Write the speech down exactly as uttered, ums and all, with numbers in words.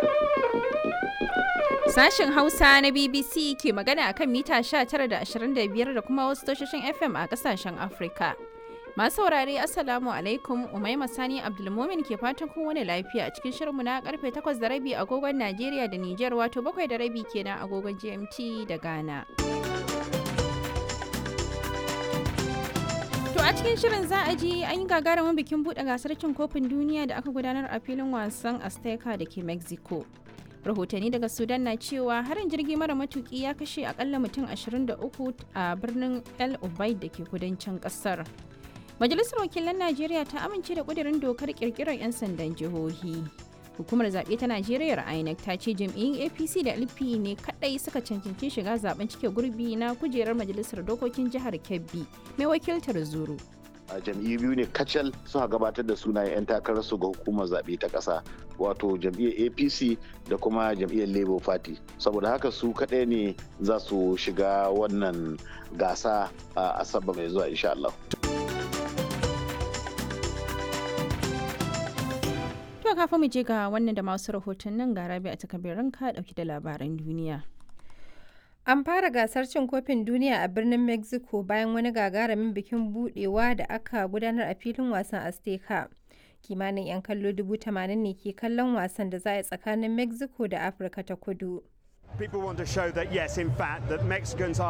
Sashen Hausa na B B C ke magana akan mita sha tara da ashirin da biyar da kuma wasu tashoshin F M a kasashen Afrika. Masu saurare Assalamu alaikum, Umaima Sani Abdulmumin ke fatan kowane lafiya a cikin shirinmu na karfe takwas da rabi agogon Najeriya da Nijar, wato bakwai da rabi kenan agogon G M T da Ghana. To a cikin shirin za a ji an yi gagarumin bikin buɗe gasar cin kofin duniya da aka gudanar a filin wasan Azteca da ke Mexico. Rahotanni daga Sudan na cewa harin jirgi mara matuki ya kashe akalla mutum ashirin da uku a birnin El Ubaid da ke kudancin kasar. Majalisar Wakilan Najeriya ta amince da kudirin dokar kirkirar 'yan sandan jihohi. Hukumar zaɓe ta Najeriya I N E C ta ce jam'iyyun A P C da L P ne kaɗai suka cancanci shiga zaben cike gurbi na kujerar Majalisar Dokokin Jihar Kebbi mai wakiltar Zuru. a jam'iyyu biyu ne kacal suka gabatar da sunayen 'yan takararsu ga hukumar zaɓe ta ƙasa, wato jam'iyyar A P C da kuma jam'iyyar Labour Party. Saboda haka su kaɗai ne za su shiga wannan gasa a Asabar mai zuwa insha Allah. To kafin mu je ga wannan da masu rahotannin, ga Rabi a takabirin ka dauki da labaran duniya. An fara gasar cin kofin duniya a birnin Mexico bayan wani gagarumin bikin budewa da aka gudanar a filin wasan Azteca. Kimanin 'yan kallo dubu tamanin ne ke kallon wasan da za a yi tsakanin Mexico da Afirka ta Kudu. People want to show that yes, in fact, that Mexicans are